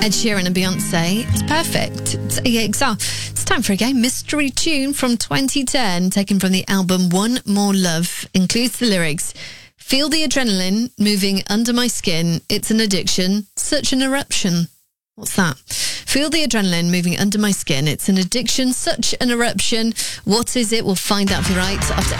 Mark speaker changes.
Speaker 1: Ed Sheeran and Beyonce. It's perfect. It's time for a game. Mystery tune from 2010, taken from the album One More Love. Includes the lyrics, feel the adrenaline moving under my skin. It's an addiction, such an eruption. What's that? Feel the adrenaline moving under my skin. It's an addiction, such an eruption. What is it? We'll find out if you're right after